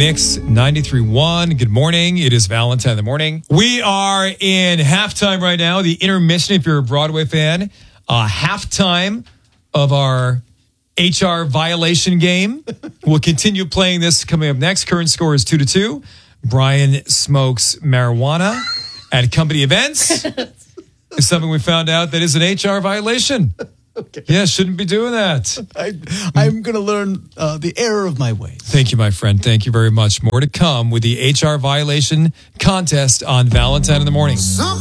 Mix 93.1. Good morning. It is Valentine in the morning. We are in halftime right now. The intermission, if you're a Broadway fan, halftime of our HR violation game. We'll continue playing this coming up next. Current score is 2-2. Brian smokes marijuana at company events. It's something we found out that is an HR violation. Okay. Yeah, shouldn't be doing that. I'm going to learn the error of my ways. Thank you, my friend. Thank you very much. More to come with the HR violation contest on Valentine in the morning.